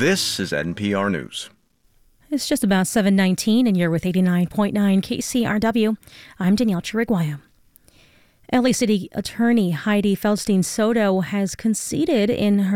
This is NPR News. It's just about 7:19 and you're with 89.9 KCRW. I'm Danielle Chiriguaya. LA City Attorney Heidi Feldstein Soto has conceded in her